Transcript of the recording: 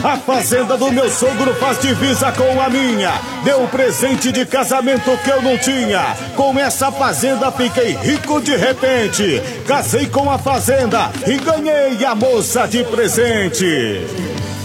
A fazenda do meu sogro faz divisa com a minha. Deu presente de casamento que eu não tinha. Com essa fazenda fiquei rico de repente. Casei com a fazenda e ganhei a moça de presente.